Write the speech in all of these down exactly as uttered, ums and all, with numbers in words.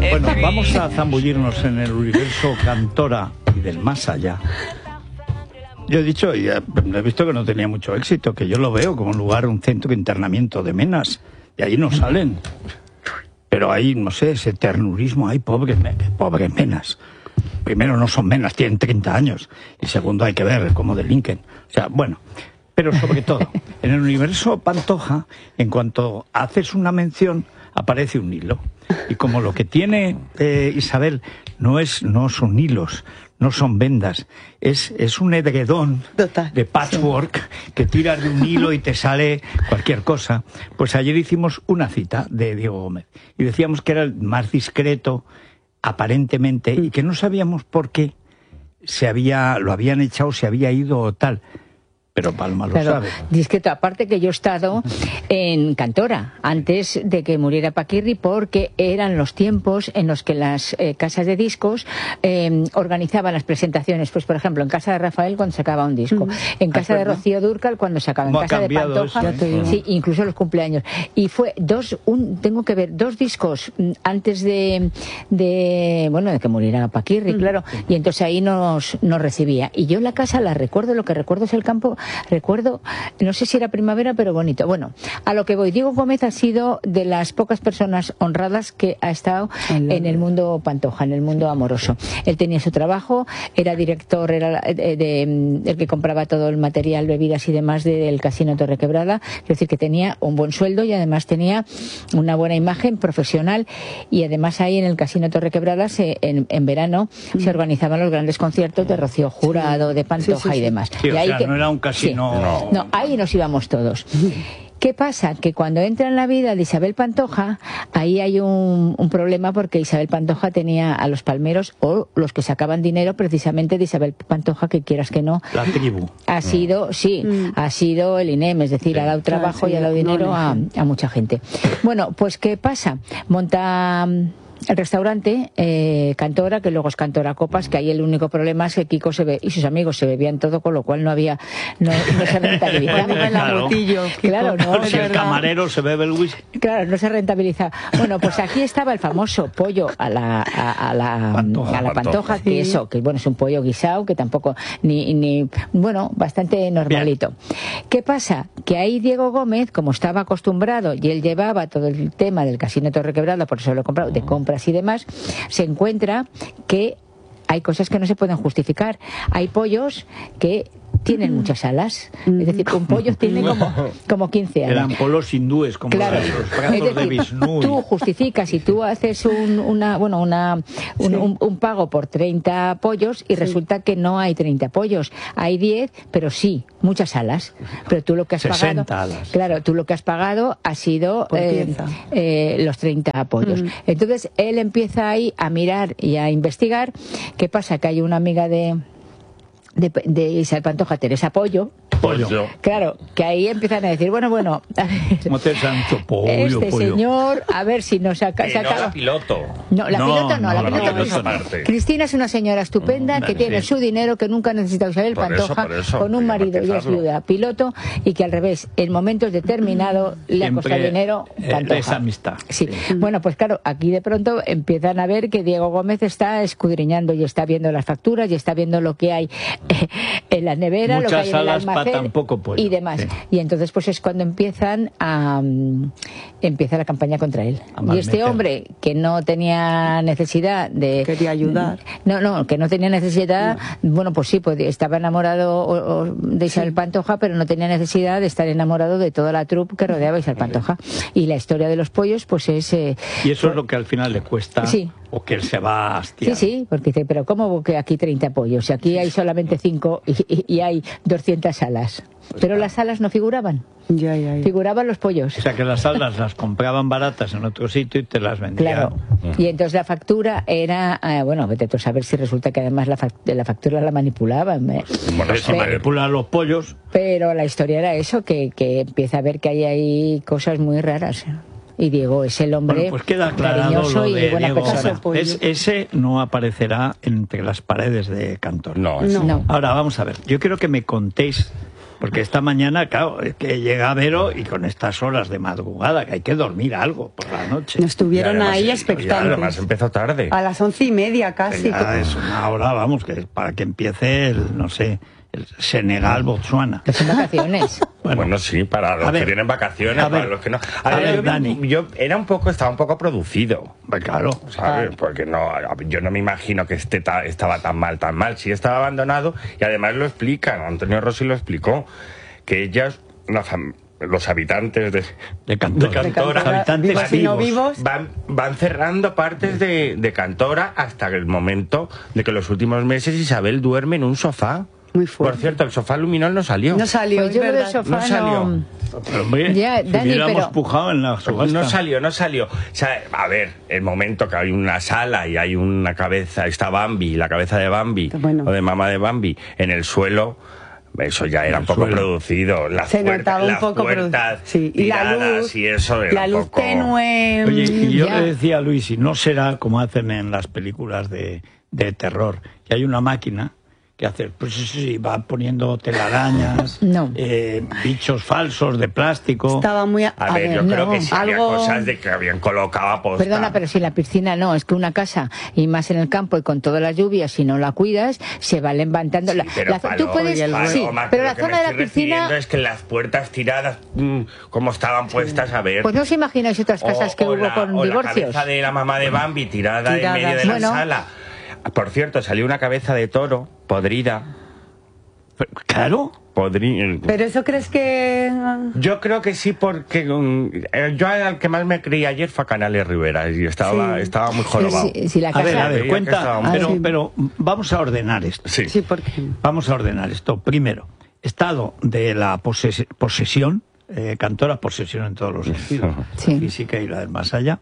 Bueno, vamos a zambullirnos en el universo Cantora y del más allá. Yo he dicho, y he visto que no tenía mucho éxito, que yo lo veo como un lugar, un centro de internamiento de menas. De ahí no salen. Pero hay, no sé, ese ternurismo, hay pobres, pobres menas. Primero, no son menas, tienen treinta años. Y segundo, hay que ver cómo delinquen. O sea, bueno, pero sobre todo, en el universo Pantoja, en cuanto haces una mención, aparece un hilo. Y como lo que tiene eh, Isabel no es no son hilos, no son vendas, es, es un edredón Total, de patchwork sí. que tiras de un hilo y te sale cualquier cosa. Pues ayer hicimos una cita de Diego Gómez y decíamos que era el más discreto, aparentemente, y que no sabíamos por qué se había, lo habían echado, se había ido o tal. Pero Palma lo claro, sabe. Discreto, aparte que yo he estado en Cantora antes de que muriera Paquirri, porque eran los tiempos en los que las eh, casas de discos eh, organizaban las presentaciones. Pues, por ejemplo, en casa de Rafael cuando sacaba un disco, mm. en casa de Rocío Dúrcal cuando sacaba, en casa de Pantoja, eso, ¿eh? Sí, incluso los cumpleaños. Y fue dos, un, tengo que ver, dos discos antes de, de bueno, de que muriera Paquirri, mm. claro, y entonces ahí nos, nos recibía. Y yo la casa la recuerdo, lo que recuerdo es el campo. Recuerdo, no sé si era primavera, pero bonito. Bueno, a lo que voy, Diego Gómez ha sido de las pocas personas honradas que ha estado en el mundo Pantoja, en el mundo amoroso. Él tenía su trabajo, era director, era de, de, el que compraba todo el material, bebidas y demás del Casino Torrequebrada. Es decir, que tenía un buen sueldo y además tenía una buena imagen profesional. Y además ahí en el Casino Torrequebrada, se, en, en verano, mm. se organizaban los grandes conciertos de Rocío Jurado, de Pantoja sí, sí, sí. y demás. Sí, y o ahí sea, que, no era un casino. Sí. No. no, ahí nos íbamos todos. ¿Qué pasa? Que cuando entra en la vida de Isabel Pantoja, ahí hay un, un problema porque Isabel Pantoja tenía a los palmeros o los que sacaban dinero precisamente de Isabel Pantoja, que quieras que no. La tribu. Ha sido, sí, mm. ha sido el I N E M, es decir, sí. ha dado trabajo ah, sí, y ha dado dinero no, a, a mucha gente. Bueno, pues ¿qué pasa? Monta el restaurante eh, Cantora, que luego es Cantora Copas, que ahí el único problema es que Kiko se ve, y sus amigos se bebían todo, con lo cual no había, no, no se rentabilizaba. claro, claro, no, si el camarero se bebe el whisky. Claro, no se rentabiliza. Bueno, pues aquí estaba el famoso pollo a la, a, a la Pantoja, a la Pantoja, que sí. eso, que bueno, es un pollo guisado, que tampoco, ni, ni bueno, bastante normalito. Bien. ¿Qué pasa? Que ahí Diego Gómez, como estaba acostumbrado, y él llevaba todo el tema del Casino Torrequebrada, por eso lo he comprado, de compra y demás, se encuentra que hay cosas que no se pueden justificar. Hay pollos que tienen muchas alas, es decir, un pollo tiene como, como quince alas. Eran pollos hindúes, como claro. los brazos es decir, de Vishnu. Tú justificas y tú haces un, una, bueno, una, un, sí. un, un pago por treinta pollos y sí. resulta que no hay treinta pollos, hay diez, pero sí, muchas alas. Pero tú lo que has sesenta pagado, alas. Claro, tú lo que has pagado ha sido eh, eh, los treinta pollos. Mm. Entonces él empieza ahí a mirar y a investigar. ¿Qué pasa? Que hay una amiga de De, de Isabel Pantoja, Teresa Pollo. Pollo. Claro, que ahí empiezan a decir, bueno, bueno, a ver, ¿cómo te santo? Pollo, este pollo. señor, a ver si nos saca... Que no la piloto. No, la no, piloto no, no la, la piloto, piloto no. Aparte. Cristina es una señora estupenda, mm, que tiene sí. su dinero, que nunca ha necesitado Isabel por Pantoja, eso, por eso, con un marido y es viuda, piloto, y que al revés, en momentos determinados le ha costado dinero Pantoja. Esa amistad. Sí. sí. Bueno, pues claro, aquí de pronto empiezan a ver que Diego Gómez está escudriñando y está viendo las facturas y está viendo lo que hay en la nevera, muchas lo que hay en el almacén tan poco pollo. Y demás. Sí. Y entonces pues es cuando empiezan a um, empieza la campaña contra él. Y este hombre que no tenía necesidad de quería ayudar. No, no, que no tenía necesidad, no. bueno, pues sí, pues estaba enamorado o, o de Isabel sí. Pantoja, pero no tenía necesidad de estar enamorado de toda la troupe que rodeaba a Isabel Pantoja. Y la historia de los pollos pues es eh, y eso pues, es lo que al final le cuesta. Sí. O que él se va a hastiar. Sí, sí, porque dice, pero ¿cómo que aquí treinta pollos? Si aquí hay solamente cinco y, y, y hay doscientas alas. Pues pero claro. las alas no figuraban. Ya, ya, ya. Figuraban los pollos. O sea que las alas las compraban baratas en otro sitio y te las vendían. Claro. Y entonces la factura era, eh, bueno, vete tú a saber si resulta que además la, fact la factura la manipulaban. ¿eh? Bueno, eso manipulan los pollos. Pero la historia era eso, que, que empieza a ver que hay ahí cosas muy raras. ¿eh? Y Diego es el hombre bueno, pues queda aclarado lo de y buena Diego. persona. Es, ese no aparecerá entre las paredes de Cantor. No, no. no. Ahora vamos a ver. Yo quiero que me contéis Porque esta mañana, claro, es que llega Vero y con estas horas de madrugada, que hay que dormir algo por la noche. Nos estuvieron además, ahí y expectantes. además empezó tarde. A las once y media casi. Ya es una hora, vamos, que es para que empiece el, no sé, el Senegal, Botswana. Que son vacaciones. Bueno, Bueno, sí, para los a ver, que tienen vacaciones, a ver, para los que no. a ver, yo, Dani. yo era un poco, estaba un poco producido. pues claro. ¿Sabes? Porque no, yo no me imagino que esté ta- estaba tan mal, tan mal. Sí estaba abandonado y además lo explican, Antonio Rossi lo explicó, que ellas, la fam- los habitantes de, De Cantora. de Cantora, Los habitantes vivos y no vivos. van, van cerrando partes de, de Cantora hasta el momento de que los últimos meses Isabel duerme en un sofá. Muy fuerte. Por cierto, el sofá luminol no salió. No salió, Pues es yo creo que el verdad. sofá No salió. no... Pero, hombre, Ya, si Dani, hubiéramos pero- pujado en la subasta. No salió, no salió. O sea, a ver, el momento que hay una sala y hay una cabeza, está Bambi, la cabeza de Bambi, Bueno. o de mamá de Bambi, en el suelo, eso ya era En un el poco suelo. producido. Las Se puertas, notaba un las poco puertas produ- sí, y la tiradas luz, y eso era La un luz poco... tenue. Oye, y yo Ya. le decía a Luis, y no será como hacen en las películas de, de terror, que hay una máquina que hace, pues sí, sí, va poniendo telarañas, No. eh, bichos falsos de plástico. Estaba muy... A, A ver, yo no, creo que sí había algo- cosas de que habían colocado a posta. Perdona, pero si la piscina no, es que una casa, y más en el campo y con todas las lluvias, si no la cuidas, se va levantando. Sí, la, pero la- Paloma, tú puedes, Paloma, sí, pero la lo que zona me de la estoy piscina, refiriendo es que las puertas tiradas, mm, como estaban puestas, a ver... pues no os imagináis otras casas que o hubo la, con o la divorcios. cabeza de la mamá de Bambi tirada Tirada, en medio de sí. la Bueno. sala. Por cierto, salió una cabeza de toro podrida. Pero, claro. Podri- Pero eso crees que... Yo creo que sí, porque mm, eh, yo al que más me creí ayer fue a Canales Rivera y estaba, Sí. estaba muy Pero jorobado. si, si la A casa, ver, a ver, Veía que cuenta, estaba muy- pero, Ah, sí. pero vamos a ordenar esto. Sí. Sí, porque... Vamos a ordenar esto. Primero, estado de la poses- posesión, eh, Cantora posesión en todos los sentidos, Sí. la física y la del más allá,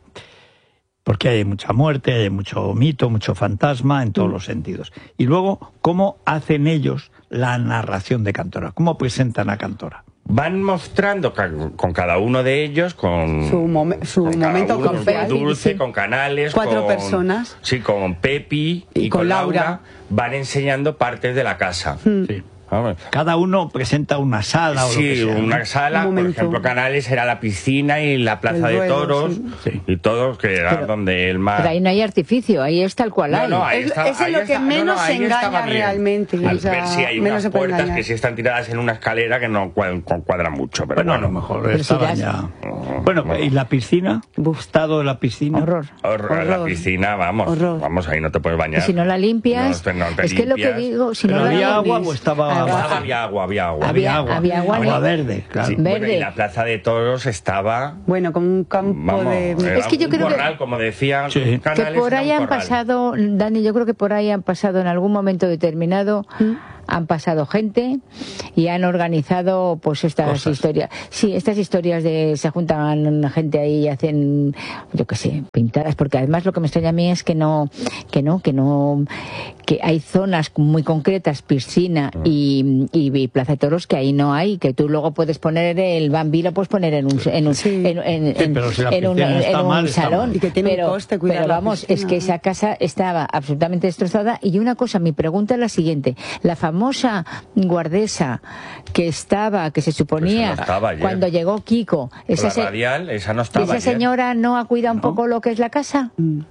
porque hay mucha muerte, hay mucho mito, mucho fantasma en todos los sentidos. Y luego, ¿cómo hacen ellos la narración de Cantora? ¿Cómo presentan a Cantora? Van mostrando ca- con cada uno de ellos, con Su momen- su con cada momento uno, crucial. con Dulce, Sí. con Canales, Cuatro con- personas. Sí, con Pepi y, Y con con Laura. Laura. Van enseñando partes de la casa. Sí. Vamos. Cada uno presenta una sala o lo que Sí, sea, ¿no? una sala, Un por momento. ejemplo, Canales era la piscina y la plaza El de duelo, toros sí. Sí. y todos, que era Pero- donde el mar... pero ahí no hay artificio, ahí es tal cual No, hay. no, ahí Es- está- es en ahí lo que está- no, menos no, ahí engaña estaba bien. realmente, Al o sea, ver si hay menos unas se puede puertas engañar. que sí están tiradas en una escalera que no cuadran, cuadran mucho, pero Bueno, a bueno. lo mejor Pero si estaban das- ya... Bueno, ¿y la piscina? Buf. ¿Estado de la piscina? Horror. Horror, la Horror. piscina, vamos, Horror. vamos, ahí no te puedes bañar. Y si no la limpias, No, no te es que lo que limpias. digo, si ¿Pero no la había agua limpias- o estaba Agua- baja? Había agua, había agua. Había- había agua, agua ¿no? verde, claro. Sí, Verde. bueno, y la plaza de toros estaba... Bueno, como un campo Vamos, de... era Es que yo un creo que- corral, como decían Sí. que Canales, por era ahí un han corral. pasado, Dani, yo creo que por ahí han pasado en algún momento determinado, han pasado gente y han organizado pues estas Cosas. historias. Sí, estas historias de se juntan gente ahí y hacen, yo qué sé, pintadas, porque además lo que me extraña a mí es que no, que no, que no, que hay zonas muy concretas, piscina y, y, y plaza de toros que ahí no hay, que tú luego puedes poner el Bambi, lo puedes poner en un, en un, Sí. en, en- Sí, en- pero si la en un, piscina está en un mal, está salón. mal. Y que tiene un pero, coste cuidar pero la vamos, piscina, es que ¿no? esa casa estaba absolutamente destrozada. Y una cosa, mi pregunta es la siguiente: la famosa guardesa que estaba, que se suponía Pues no estaba ayer. cuando llegó Kiko, esa, La se- radial, esa no estaba esa ayer. señora no ha cuidado un poco lo que es la casa.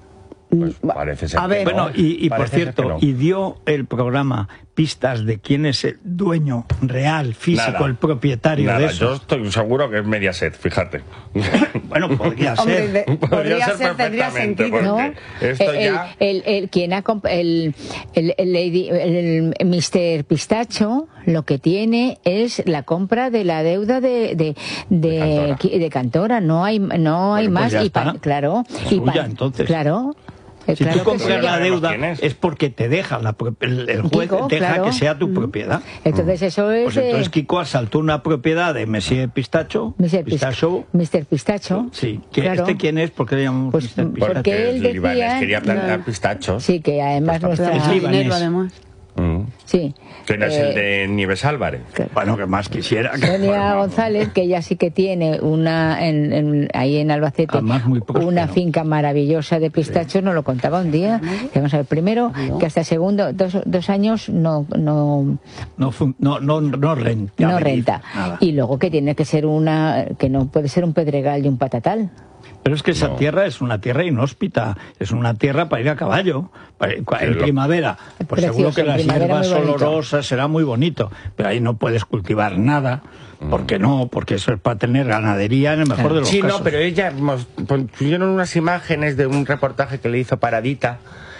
Pues parece ser A que ver. no. Bueno, y, y por Parece ser cierto, que no. y dio el programa pistas de quién es el dueño real, físico, Nada. el propietario Nada, de eso. yo estoy seguro que es Mediaset, fíjate. Bueno, podría Hombre, ser. de- podría ser, tendría perfectamente, sentido. ¿No? porque esto el, ya... el, el- quien ha comp- el, el, el lady- el- el mister Pistacho lo que tiene es la compra de la deuda de de, de, De Cantora. de Cantora. No hay no hay Bueno, pues más ya y pa- está. claro Es y suya, entonces. claro. Eh, Si claro tú que compras sí. la deuda ¿Quién es? es porque te deja la pro- el, el juez Kiko, deja claro. que sea tu propiedad. Entonces eso es Pues de entonces Kiko asaltó una propiedad de Monsieur Pistacho. mister Pistacho. mister Pistacho. Sí. ¿Que Claro. ¿Este quién es? ¿Por qué le llamamos Pues, mister porque Pistacho? él el libanés decía- quería plantar no. pistachos. Sí, que además Pues nuestra Es Mucho libanés. dinero, además. Mm. Sí. Que no es Eh, el de Nieves Álvarez. claro. Bueno, que más quisiera. que Sonia fuera, vamos. González, que ella sí que tiene una en, en- ahí en Albacete, Además, muy próspero. una finca maravillosa de pistachos, nos lo contaba un día. Que vamos a ver, primero, que hasta segundo, dos, dos años no, no, No, fun- no, no, no renta. no venir, renta. nada. Y luego que tiene que ser una, que no puede ser un pedregal y un patatal. Pero es que esa No. tierra es una tierra inhóspita, es una tierra para ir a caballo. Para- en Pero- primavera, pues Precioso, seguro que en las primavera hierbas muy bonito. olorosas será muy bonito, pero ahí no puedes cultivar nada. ¿Por qué no? Porque eso es para tener ganadería en el mejor de los Sí, casos. no, pero ella mos- pusieron unas imágenes de un reportaje que le hizo Paradita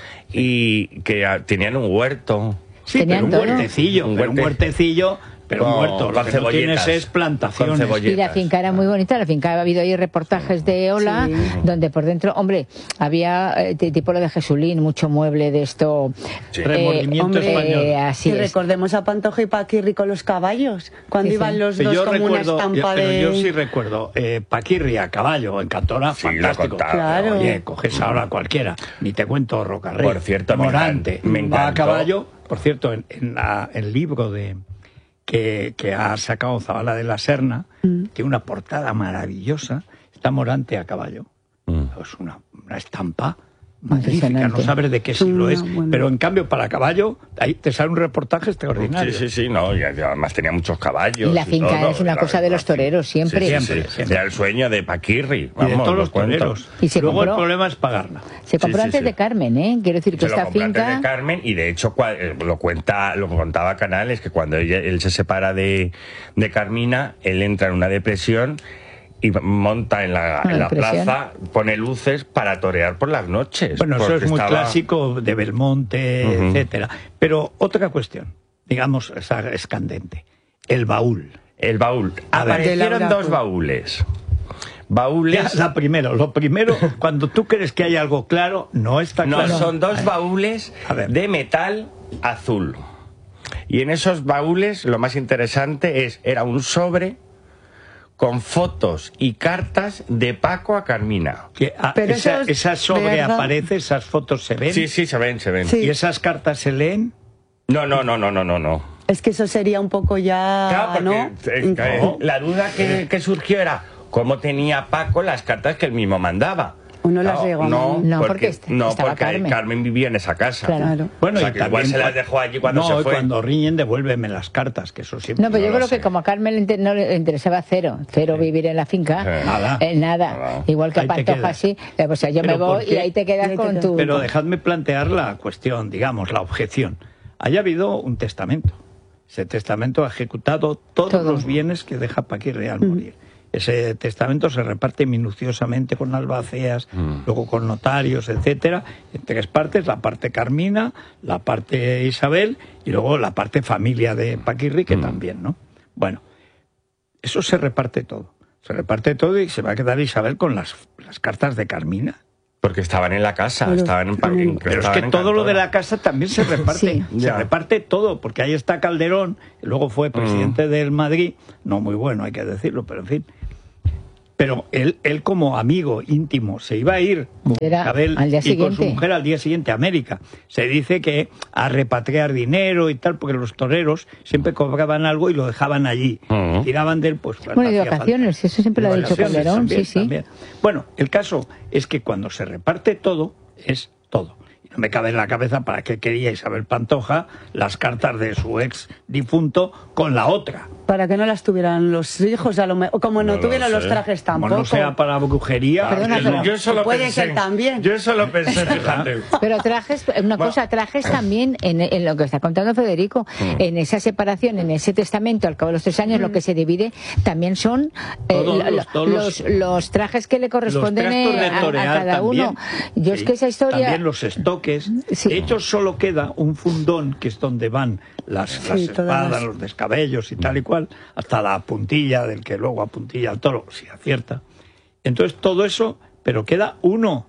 y que ah, tenían un huerto. Sí, Tenían pero un todo. huertecillo, Un pero un huerte- huertecillo, pero un Con- huerto. Lo con que no cebolletas. tienes es plantaciones. Con cebolletas. Y la finca era muy bonita, la finca ha habido ahí reportajes de Ola, Sí. donde por dentro, hombre, había eh, t- tipo lo de Jesulín, mucho mueble de esto. Sí. Remordimiento Hombre, español. así Y es. recordemos a Pantoja y Paquirri con los caballos, cuando Sí, sí. iban los Pero dos yo como recuerdo, una estampa yo, pero de... yo sí recuerdo, eh, Paquirri a caballo en Cantora, Sí, lo fantástico. contaba. Claro. Oye, coges ahora a cualquiera, ni te cuento Rocarrey. Por cierto, me Morante, encan- me va a encantó. caballo. Por cierto, en, en la- el libro de que, que ha sacado Zabala de la Serna, Mm. tiene una portada maravillosa, está Morante a caballo. Mm. Es una, una estampa magnífica, no Impresionante. sabes de qué siglo Mm, es, bueno. pero en cambio para caballo, ahí te sale un reportaje extraordinario. Sí, sí, sí, no, y además tenía muchos caballos. Y la finca todo, es una la- cosa de la los finca. toreros, siempre. Sí, sí, Siempre, sí. siempre. Era el sueño de Paquirri. Y de Vamos, todos lo los cuento. toreros. Y se Luego el compró- problema es pagarla. Se compró Sí, sí, antes sí. de Carmen, ¿eh? Quiero decir que Se lo esta compró antes finca... de Carmen y de hecho cua- eh, lo cuenta lo contaba Canales que cuando ella- él se separa de, de Carmina él entra en una depresión y monta en la, Una en la depresión. plaza, pone luces para torear por las noches. Bueno, eso porque es muy estaba- clásico de Belmonte, Ujú. etcétera. Pero otra cuestión, digamos, esa es candente. El baúl. El baúl. A ver. Aparecieron De Laura dos Cruz. baúles. Ya, Baúles. la primero, lo primero, cuando tú crees que hay algo claro, no está No, claro. son dos baúles A ver. de metal azul. Y en esos baúles lo más interesante es, era un sobre con fotos y cartas de Paco a Carmina. Que, ah, Pero esa, eso es esa sobre verdad. aparece, esas fotos se ven, Sí, sí, se ven, se ven. Sí. y esas cartas se leen. No, no, no, no, no, no, no. Es que eso sería un poco ya, Claro, porque ¿no? eh, eh, No. la duda que, que surgió era cómo tenía Paco las cartas que él mismo mandaba. ¿O no las Claro, llegó? No, No, porque porque, est- no, estaba porque Carmen. Carmen vivía en esa casa. Claro. Bueno, O sea, y que también igual se las cua- dejó allí cuando no, se fue. cuando riñen, devuélveme las cartas, que eso siempre. No, pero No yo lo creo sé. que como a Carmen le inter- no le interesaba cero, cero vivir en la finca, Sí. Nada. eh, nada. Nada. Igual que Ahí te Pantoja, quedas. sí. Eh, O sea, yo Pero me voy ¿por y qué? ahí te quedas Y ahí te con quedas. tu... Pero dejadme plantear la cuestión, digamos, la objeción. Haya habido un testamento. Ese testamento ha ejecutado todos Todo. los bienes que deja Paquirri al morir. Ese testamento se reparte minuciosamente con albaceas, luego con notarios, etcétera, en tres partes: la parte Carmina, la parte Isabel y luego la parte familia de Paquirri, que también, ¿no? Bueno, eso se reparte todo. Se reparte todo y se va a quedar Isabel con las, las cartas de Carmina. Porque estaban en la casa, Pero- estaban en, pa- en- Pero es estaban que en todo lo de Cantora. la casa también se reparte. Sí. Se Ya. reparte todo, porque ahí está Calderón, que luego fue presidente del Madrid, no muy bueno, hay que decirlo, pero en fin. Pero él, él como amigo íntimo se iba a ir con Era Isabel al día y con su siguiente. mujer al día siguiente a América. Se dice que a repatriar dinero y tal, porque los toreros siempre cobraban algo y lo dejaban allí. Ujú. Tiraban de él, pues... cuando Bueno, y de hacía vacaciones, falta. eso siempre De lo ha dicho vacaciones Calderón, también, sí, sí. también. Bueno, el caso es que cuando se reparte todo, es todo. Y no me cabe en la cabeza para qué quería Isabel Pantoja las cartas de su ex difunto con la otra. Para que no las tuvieran los hijos, a lo mejor. Como no, No lo tuvieran los sé. trajes Como tampoco. no sea para brujería. Perdona, que pero- no. Yo eso lo Puede pensé. ser también. Yo eso lo pensé, fíjate. Pero trajes, una Bueno. cosa, trajes también, en, en lo que está contando Federico, en esa separación, en ese testamento, al cabo de los tres años, lo que se divide también son eh, Todos lo- los- todos los, los- los trajes que le corresponden Los tractos eh, de a, a torear cada también. uno. Yo es Sí. que esa historia... También los estoques. Sí. De hecho, solo queda un fundón, que es donde van las, Sí, las todas espadas, las- los descabellos y tal y cual, hasta la puntilla, del que luego apuntilla al toro, si acierta. Entonces, todo eso, pero queda uno.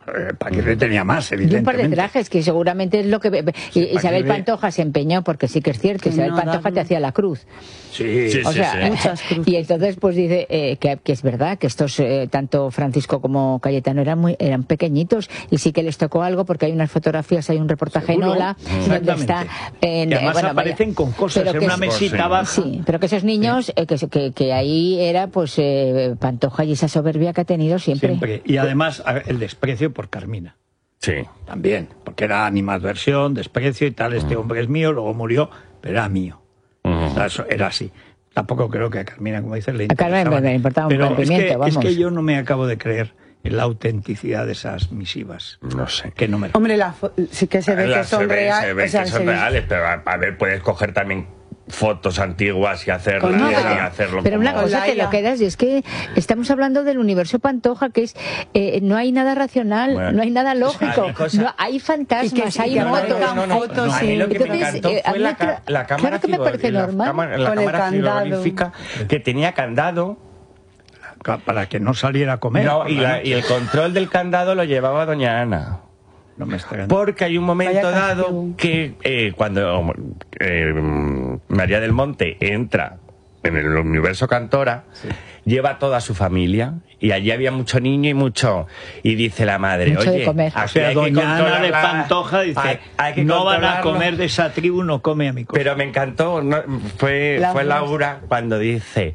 Eh, Paquirri tenía más, Y un par de evidentemente. trajes, que seguramente es lo que... Sí, y Isabel Paquirri- Pantoja se empeñó, porque sí que es cierto, Que Isabel no Pantoja daba. te hacía la cruz. Sí, Sí, O sí, sea, sí. Muchas cruces. y entonces pues dice eh, que, que es verdad que estos, eh, tanto Francisco como Cayetano eran muy eran pequeñitos, y sí que les tocó algo, porque hay unas fotografías, hay un reportaje Seguro, en Ola, donde exactamente. está... en- Y además bueno, vaya, aparecen con cosas pero en que una es- mesita Sí. baja. Sí, pero que esos niños, eh, que, que, que ahí era pues eh, Pantoja y esa soberbia que ha tenido siempre. Siempre. Y además a- el desprecio por Carmina. Sí. También, porque era animadversión, desprecio y tal, este hombre es mío, luego murió, pero era mío. O sea, eso era así. Tampoco creo que a Carmina, como dices, le A Carmen interesaba. le importaba un Pero es pimiento, que, es vamos. que yo no me acabo de creer en la autenticidad de esas misivas. No sé. Que no me... Hombre, la fo- sí que se ve que Las- son se ve- reales. se ve o sea, que se son ve- reales, pero a, a ver, puedes coger también fotos antiguas y hacerlas Con y ella. hacerlo Pero una como- cosa la te I A. lo quedas, y es que estamos hablando del universo Pantoja, que es eh, no hay nada racional, Bueno. no hay nada lógico, Hay cosa- no, hay fantasmas, Y que sí, hay que motos, no, no, no, hay- fotos, a mí lo que me Entonces, encantó eh, a fue mí la, ca- cla- la cámara, claro que me frigo- parece la normal. cámara- la Con el cámara candado. frigorífica que tenía candado. Para que no saliera a comer. No, por y, la la- noche. y el control del candado lo llevaba doña Ana. No me extraña. Porque hay un momento Vaya dado castigo. que eh, cuando eh, María del Monte entra en el universo Cantora, lleva a toda su familia y allí había mucho niño y mucho... Y dice la madre, Mucho de oye, comer. O aquí sea, hay que doña Ana de controlarla, Pantoja dice, hay- hay que no van a controlarlo". comer de esa tribu, no come a mi cosa. Pero me encantó, no, fue, La fue frase. Laura cuando dice,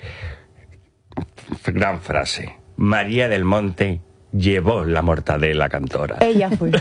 gran frase, María del Monte llevó la mortadela Cantora. Ella fue.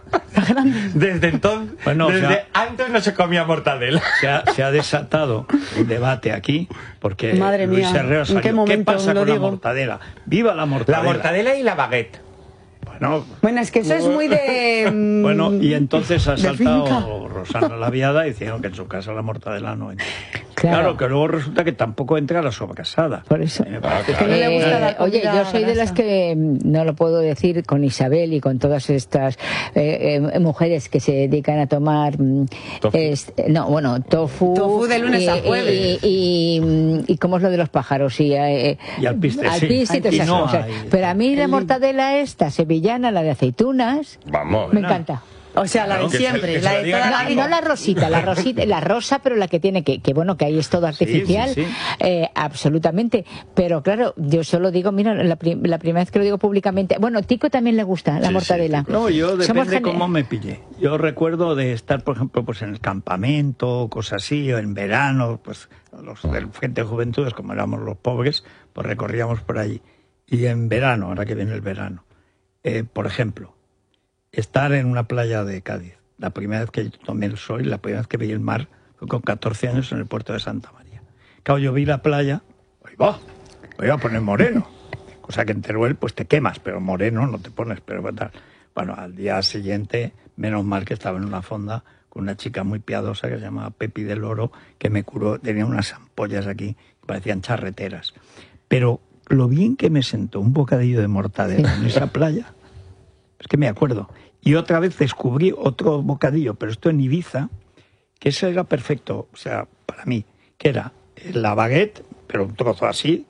Desde entonces, Bueno, o desde sea- antes no se comía mortadela. Se ha, se ha desatado un debate aquí porque Madre Luis mía, Herrero ¿en salió. qué momento pasa lo con la digo? mortadela? ¡Viva la La mortadela! mortadela y la baguette. Bueno, Bueno, es que eso es muy de. mm, bueno, y entonces ha de saltado finca. Rosana Laviada diciendo que en su casa la mortadela no entra. Claro. Claro, que luego resulta que tampoco entra la sobrasada. Por eso. A mí me parece Que no le gusta la Eh, oye, comida yo soy de las grasa. que mm, no lo puedo decir con Isabel y con todas estas eh, eh, mujeres que se dedican a tomar mm, Tofu. es- no, bueno, tofu, Tofu de lunes y, a jueves. y, y, mm, y cómo es lo de los pájaros y, eh, Y alpiste, sí. alpiste y todas Y esas no cosas. hay- Pero a mí la El- mortadela esta sevillana, la de aceitunas, Vamos. me Bueno. encanta. O sea, la Claro, de que se- siempre, que se la lo de digan toda No, la a y vida. no la rosita, la rosita, la rosa, pero la que tiene que, que bueno, que ahí es todo artificial, sí, sí. eh, absolutamente. Pero claro, yo solo digo, mira, la, pri- la primera vez que lo digo públicamente, bueno, Tico también le gusta la Sí, mortadela. sí, No, yo Somos depende gene- cómo me pille. Yo recuerdo de estar, por ejemplo, pues en el campamento, cosas así, o en verano, pues los del Frente de Juventudes, como éramos los pobres, pues recorríamos por allí. Y en verano, ahora que viene el verano, eh, por ejemplo, estar en una playa de Cádiz. La primera vez que yo tomé el sol, la primera vez que vi el mar, fue con catorce años en el puerto de Santa María. Claro, yo vi la playa, ¡ahí va! Me iba a poner moreno. Cosa que en Teruel pues te quemas, pero moreno no te pones. Pero tal. Bueno, al día siguiente, menos mal que estaba en una fonda con una chica muy piadosa que se llamaba Pepi del Oro, que me curó, tenía unas ampollas aquí, que parecían charreteras. Pero lo bien que me sentó un bocadillo de mortadela en esa playa, es que me acuerdo. Y otra vez descubrí otro bocadillo, pero esto en Ibiza, que ese era perfecto, o sea, para mí, que era la baguette, pero un trozo así,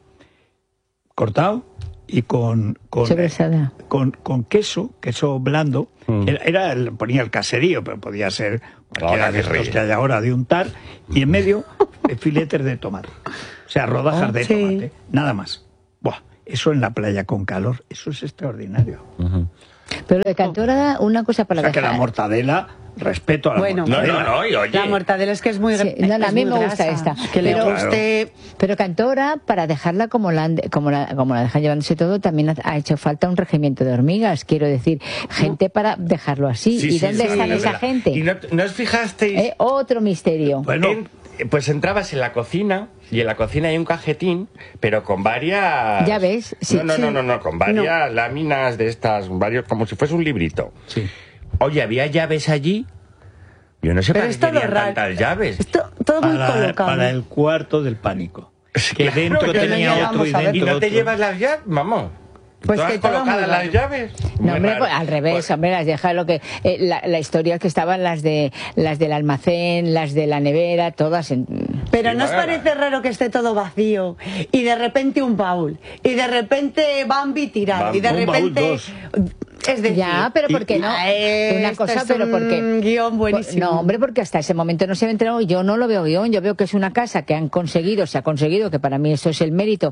cortado, y con con, Sobrasada. eh, con, con queso, queso blando. Mm. Era, era el, ponía el caserío, pero podía ser cualquiera Ahora de que estos ríe. que hay ahora de untar, y en medio eh, filetes de tomate. O sea, rodajas Oh, de sí. tomate, nada más. Buah, eso en la playa con calor, eso es extraordinario. Pero de Cantora, una cosa O para sea, que la dejar. mortadela, respeto a la Bueno. No, mortadela. no, no, y oye. La mortadela es que es muy Sí, gra- no, no, a es mí muy me gusta grasa. esta. Que le Pero- guste. Pero Cantora, para dejarla como la, han- como la, como la dejan llevándose todo, también ha, ha hecho falta un regimiento de hormigas. Quiero decir, gente para dejarlo así. Sí, ¿Y sí, dónde sí, están es esa verdad. gente? ¿Y no, no os fijasteis? Eh, otro misterio. Bueno, En- pues entrabas en la cocina y en la cocina hay un cajetín, pero con varias... Ya ves, sí, no, no, sí. no, no, no, con varias láminas de estas, varios, como si fuese un librito. sí. Oye, había llaves allí. Yo no sé Pero para es qué todo querían raro. tantas llaves. Esto, todo muy Para, colocado. para el cuarto del pánico. Sí, Que claro, dentro que no tenía llegamos otro y a ver. ¿Y dentro no te otro. llevas las llaves? Vamos. Pues ¿Todas que todo colocadas muy las raro. llaves? No, Muy hombre, raro. pues, al revés, Pues- hombre, las deja lo que eh, la, la historia es que estaban las de las del almacén, las de la nevera, todas en... Pero Sí, ¿no os bueno. parece raro que esté todo vacío? Y de repente un baúl. Y de repente Bambi tirado. Bambi. Y de Un baúl, repente... dos. Es decir, Ya, pero ¿por qué no? Eh, Una esto cosa, es pero ¿por qué? un guión buenísimo. No, hombre, porque hasta ese momento no se había enterado. Yo no lo veo guión. Yo veo que es una casa que han conseguido, se ha conseguido, que para mí eso es el mérito,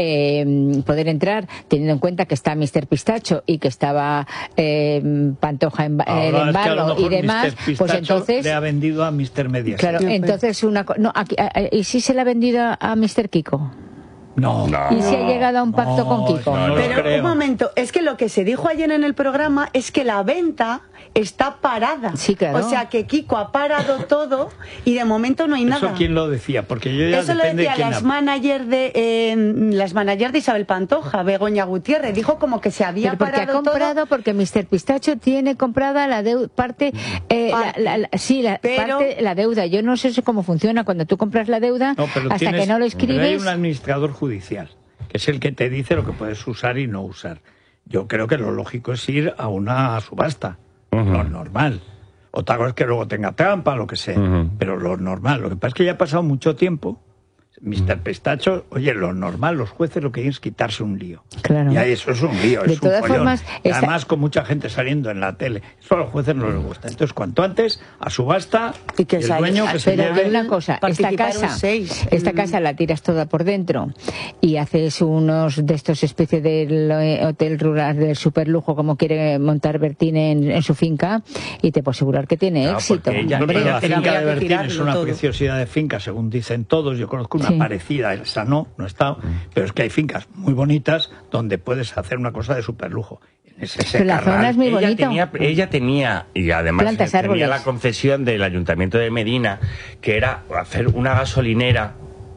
eh, poder entrar, teniendo en cuenta que está míster Pistacho y que estaba eh, Pantoja en, Ahora en es que a lo embargo mejor y demás, míster pues Pistacho entonces... le ha vendido a míster Mediaset. Claro, entonces una co- no, aquí, a- a- ¿y si se la ha vendido a, a míster Kiko? No, No. ¿Y si ha llegado a un pacto No, con Kiko? no, no lo Pero creo. un momento, es que lo que se dijo ayer en el programa es que la venta está parada. Sí, claro. O sea que Kiko ha parado todo y de momento no hay nada. ¿Eso quién lo decía? Porque yo ya Eso lo depende de decía quién las habla. managers de eh, las managers de Isabel Pantoja, Begoña Gutiérrez, dijo como que se había Pero porque ha parado comprado, todo. porque míster Pistacho tiene comprada la deuda, parte, eh, Parte. la- la- la- sí, la, Pero- parte, la deuda. Yo no sé cómo funciona cuando tú compras la deuda, No, pero hasta tienes- que no lo pero hay escribes. un administrador judicial, que es el que te dice lo que puedes usar y no usar. Yo creo que lo lógico es ir a una subasta, Ujú. lo normal. Otra cosa es que luego tenga trampa, lo que sea, Ujú. pero lo normal. Lo que pasa es que ya ha pasado mucho tiempo. míster Pistacho, oye, lo normal, los jueces lo que quieren es quitarse un lío. Claro. Y ahí eso es un lío, De es un todas follón. formas, Y esta- además con mucha gente saliendo en la tele. Eso a los jueces no les gusta. Entonces, cuanto antes, a subasta, Y que el salga- dueño que se Pero lleve... hay una cosa, esta participaron casa, seis. esta Mm. casa la tiras toda por dentro y haces unos de estos especies del eh, hotel rural del superlujo como quiere montar Bertín en, en su finca y te puedo asegurar que tiene Claro, éxito. porque ella- No, pero ella la tenía finca de que Bertín tirarlo es una todo. preciosidad de finca, según dicen todos. Yo conozco una Sí. parecida, esa no, no he estado, pero es que hay fincas muy bonitas donde puedes hacer una cosa de superlujo. En ese Pero la secarral. zona es muy ella bonito. tenía, ella tenía, y además Plantas, tenía árboles. la concesión del Ayuntamiento de Medina, que era hacer una gasolinera,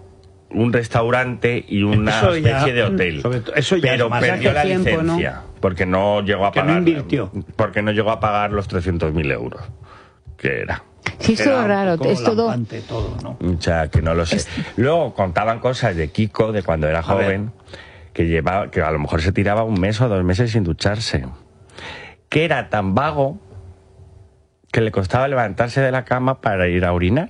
un restaurante y una Eso ya- especie de hotel. sobre todo- eso ya pero es más perdió hace la tiempo, ¿no? licencia, porque no llegó a Que no pagar. invirtió. Porque no llegó a pagar los trescientos mil euros, que era. Sí, es Era todo un raro, poco es todo... lampante todo, ¿no? O sea, que no lo sé. Luego contaban cosas de Kiko, de cuando era A ver. joven, que llevaba, que a lo mejor se tiraba un mes o dos meses sin ducharse. Que era tan vago que le costaba levantarse de la cama para ir a orinar.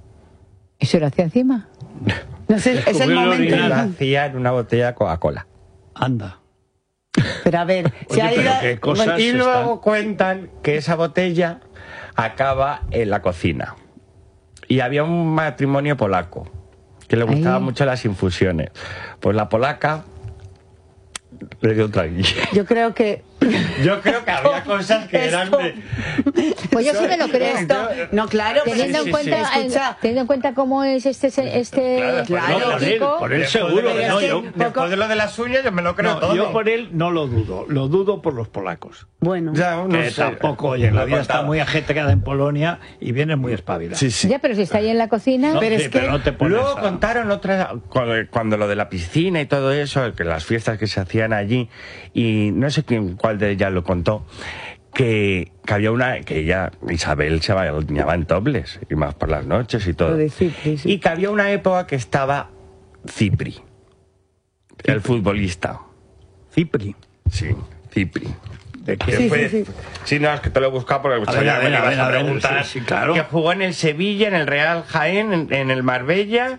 ¿Eso lo hacía encima? No sé, es el Descubrió el momento. Y lo orinar. hacía en una botella de Coca-Cola. Anda. Pero a ver, se Oye, ha pero ido... qué cosas Y luego están- cuentan que esa botella acaba en la cocina. Y había un matrimonio polaco que le gustaban Ay. mucho las infusiones. Pues la polaca le dio un traguillo. Yo creo que... Yo creo que había cosas que eran Esto- de... Pues yo sí me lo creo. Esto, no, claro, pero Teniendo, sí, en sí, cuenta, sí. Escucha. teniendo en cuenta cómo es este, este Claro, Claro, No, por él, Kiko, por él Después de seguro. lo de- no, es que- yo, Después de lo de las uñas yo me lo creo no, todo. yo por él no lo dudo. Lo dudo por los polacos. Bueno, Ya, no Que sé. tampoco, oye, la Lo vida está contaba. muy ajetreada en Polonia y viene muy espabilada. Sí, sí. Ya, pero si está ahí en la cocina... No, pero sí, es que no te pones Luego a- contaron otras, cuando, cuando lo de la piscina y todo eso, que las fiestas que se hacían allí, y no sé quién, cuál de ellas lo contó, que, que había una, que ella, Isabel, se bañaba en topless, y más por las noches y todo. Lo de Cipri, sí. Y que había una época que estaba Cipri, el futbolista. Cipri. Sí, Cipri. ¿De Que qué? Sí, fue- sí, sí. sí, no, es que te lo he buscado porque A ver, sabía a que ver, me a ibas ver, a a ver, preguntar. sí, sí, claro. Que jugó en el Sevilla, en el Real Jaén, en, en el Marbella,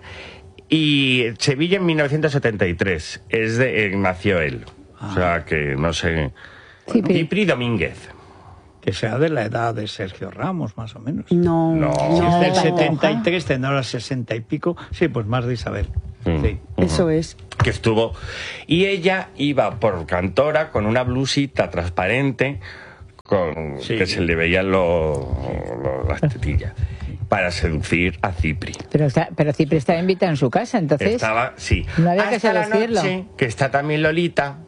y Sevilla en mil novecientos setenta y tres. Es de, eh, nació él. O sea que no sé. Cipri. Cipri Domínguez. Que sea de la edad de Sergio Ramos, más o menos. no, No. Si es del Pantoja. setenta y tres, tendrá ahora sesenta y pico. Sí, pues más de Isabel. Mm. Sí. eso es. Que estuvo. Y ella iba por Cantora con una blusita transparente, con Sí. que se le veían los, los- las tetillas, para seducir a Cipri. Pero, está, pero Cipri estaba invitado en su casa, entonces... Estaba, sí. no había que Hasta la seducirlo. noche, que está también Lolita,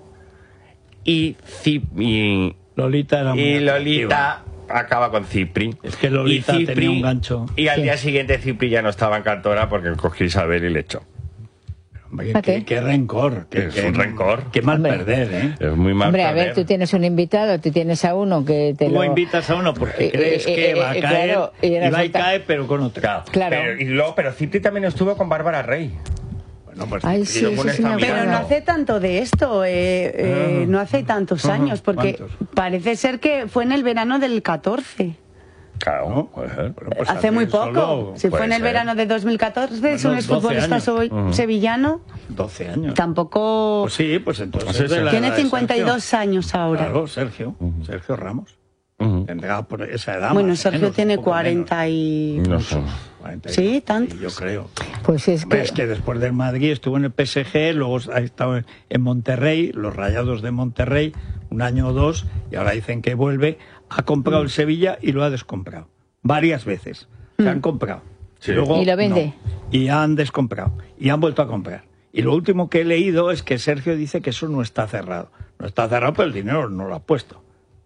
y, Cip- y, Lolita era muy y atractiva. Lolita acaba con Cipri. Es que Lolita Y tenía un gancho. Y al Sí. día siguiente Cipri ya no estaba en Cantora porque cogió Isabel y le echó. Hombre, Fíjate. qué, qué rencor. Qué, Es qué- un rencor. Qué mal Hombre. perder, ¿eh? Es muy mal Hombre, a perder. ver, tú tienes un invitado, tú tienes a uno que te Tú lo... invitas a uno porque Eh, crees eh, que eh, va a eh, caer claro, y y, va y resulta- cae, pero con otra. Claro. Pero, y luego, pero Cipri también estuvo con Bárbara Rey. Bueno, pues Ay, Cipri sí, lo eso pones sí me también, Pero acuerdo. no hace tanto de esto, eh, eh, no hace tantos años, porque ¿Cuántos? parece ser que fue en el verano del catorce. Claro, ¿no? puede ser. Bueno, pues Hace muy solo poco. Si fue puede en el ser. verano de dos mil catorce, Bueno, es un exfutbolista doce soy años. sevillano. doce años. Tampoco... Pues sí, pues entonces... Sí, es de sí. la Tiene edad de cincuenta y dos Sergio. años ahora. Claro, Sergio. Sergio Ramos. Ujú. Tendrá por esa edad. Bueno, más o Sergio menos, tiene un poco cuarenta y... No sé. menos. cuarenta y Sí, dos, tantos. yo creo. Pues es Hombre, que... es que después del Madrid estuvo en el P S G, luego ha estado en Monterrey, los Rayados de Monterrey, un año o dos, y ahora dicen que vuelve. Ha comprado el Sevilla y lo ha descomprado. Varias veces. Se han comprado. Sí. Y, luego, ¿Y lo vende? no. Y han descomprado. Y han vuelto a comprar. Y lo último que he leído es que Sergio dice que eso no está cerrado. No está cerrado, pero el dinero no lo ha puesto.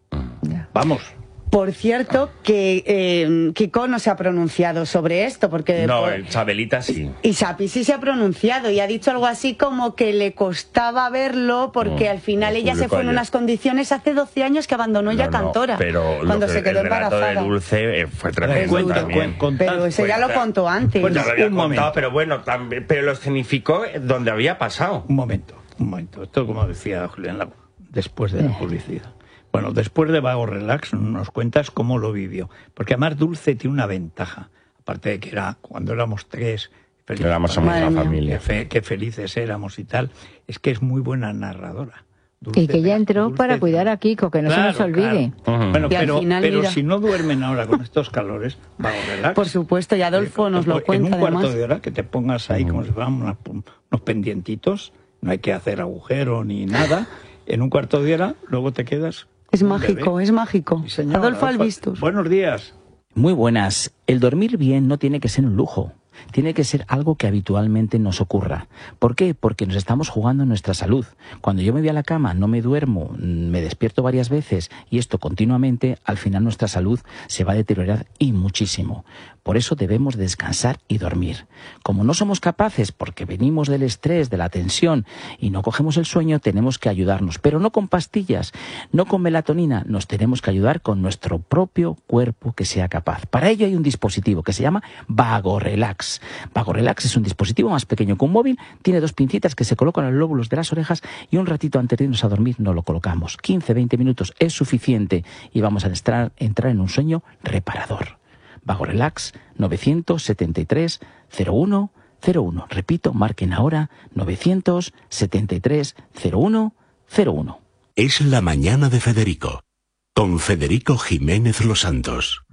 Ya. Vamos. Por cierto, que eh, Kiko no se ha pronunciado sobre esto, porque... No, por- el Chabelita sí. Y Sapi sí se ha pronunciado y ha dicho algo así como que le costaba verlo porque Mm, al final lo ella se publicó fue en ayer. unas condiciones hace doce años que abandonó ya No, no, Cantora, pero lo cuando que- se quedó el relato embarazada. de Dulce eh, fue A ver, tremendo cuenta, también. cuen- contad, Pero ese ya lo cuenta. contó antes. Pues Ya lo había Un contado, momento. pero bueno, también, pero lo escenificó donde había pasado. Un momento, un momento. Esto, como decía Julián Lago, después de la publicidad. Bueno, después de Vago Relax nos cuentas cómo lo vivió. Porque además Dulce tiene una ventaja. Aparte de que era cuando éramos tres, felices, Éramos somos Madre una mía. familia. qué, fe- qué felices éramos y tal. Es que es muy buena narradora. Dulce Y que ya te- entró Dulce para te- cuidar a Kiko, que no se nos olvide. Ujú. Bueno, Y al pero, final, pero mira. si no duermen ahora con estos calores, Vago Relax. Por supuesto, y Adolfo Eh, nos lo en cuenta un cuarto además. de hora que te pongas ahí como si fueran unas- unos pendientitos, no hay que hacer agujero ni nada. En un cuarto de hora, luego te quedas. Es un mágico, bebé. es mágico. Sí, señor, Adolfo Albistus. Buenos días. Muy buenas. El dormir bien no tiene que ser un lujo. Tiene que ser algo que habitualmente nos ocurra. ¿Por qué? Porque nos estamos jugando nuestra salud. Cuando yo me voy a la cama, no me duermo, me despierto varias veces y esto continuamente, al final nuestra salud se va a deteriorar y muchísimo. Por eso debemos descansar y dormir. Como no somos capaces, porque venimos del estrés, de la tensión y no cogemos el sueño, tenemos que ayudarnos. Pero no con pastillas, no con melatonina, nos tenemos que ayudar con nuestro propio cuerpo que sea capaz. Para ello hay un dispositivo que se llama Vago Relax. Vago Relax es un dispositivo más pequeño que un móvil, tiene dos pincitas que se colocan en los lóbulos de las orejas y un ratito antes de irnos a dormir nos lo colocamos. quince a veinte minutos es suficiente y vamos a entrar, entrar en un sueño reparador. Vago Relax novecientos setenta y tres cero uno cero uno. Repito, marquen ahora novecientos setenta y tres cero uno cero uno. Es la mañana de Federico, con Federico Jiménez Los Santos.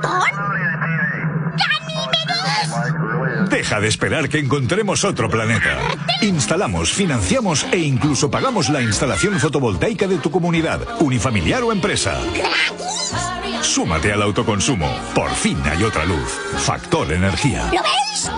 Deja de esperar que encontremos otro planeta. Instalamos, financiamos e incluso pagamos la instalación fotovoltaica de tu comunidad, unifamiliar o empresa. Súmate al autoconsumo. Por fin hay otra luz. Factor Energía. ¿Lo veis?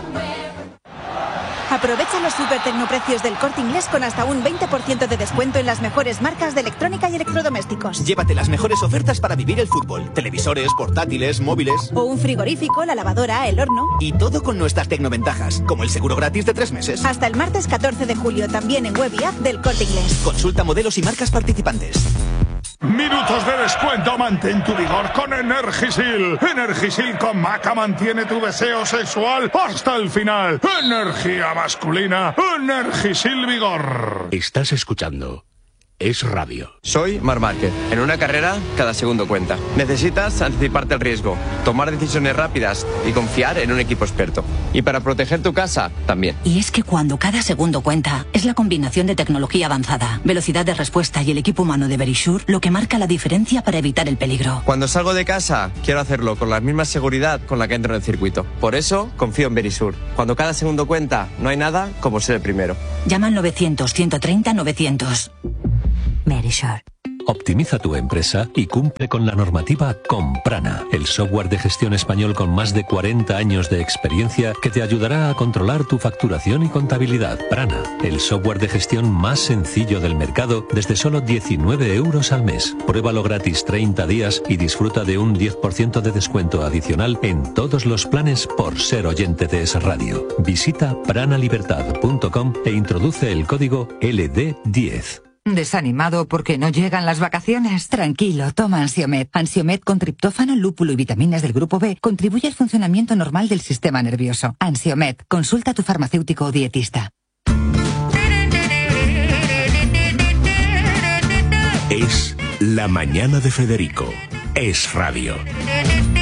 Aprovecha los super tecnoprecios del Corte Inglés con hasta un veinte por ciento de descuento en las mejores marcas de electrónica y electrodomésticos. Llévate las mejores ofertas para vivir el fútbol. Televisores, portátiles, móviles. O un frigorífico, la lavadora, el horno. Y todo con nuestras tecnoventajas, como el seguro gratis de tres meses. Hasta el martes catorce de julio, también en web y app del Corte Inglés. Consulta modelos y marcas participantes. Minutos de descuento, mantén tu vigor con Energisil. Energisil con Maca mantiene tu deseo sexual hasta el final. Energía masculina, Energisil Vigor. Estás escuchando Es Radio. Soy Marc Márquez. En una carrera, cada segundo cuenta. Necesitas anticiparte al riesgo, tomar decisiones rápidas y confiar en un equipo experto. Y para proteger tu casa, también. Y es que cuando cada segundo cuenta, es la combinación de tecnología avanzada, velocidad de respuesta y el equipo humano de Verisure lo que marca la diferencia para evitar el peligro. Cuando salgo de casa, quiero hacerlo con la misma seguridad con la que entro en el circuito. Por eso, confío en Verisure. Cuando cada segundo cuenta, no hay nada como ser el primero. Llama al novecientos, ciento treinta, novecientos. Verisure. Optimiza tu empresa y cumple con la normativa Comprana, el software de gestión español con más de cuarenta años de experiencia que te ayudará a controlar tu facturación y contabilidad. Prana, el software de gestión más sencillo del mercado desde solo diecinueve euros al mes. Pruébalo gratis treinta días y disfruta de un diez por ciento de descuento adicional en todos los planes por ser oyente de Es Radio. Visita pranalibertad punto com e introduce el código L D diez. ¿Desanimado porque no llegan las vacaciones? Tranquilo, toma Ansiomed. Ansiomed con triptófano, lúpulo y vitaminas del grupo B contribuye al funcionamiento normal del sistema nervioso. Ansiomed, consulta a tu farmacéutico o dietista. Es la mañana de Federico. Es Radio.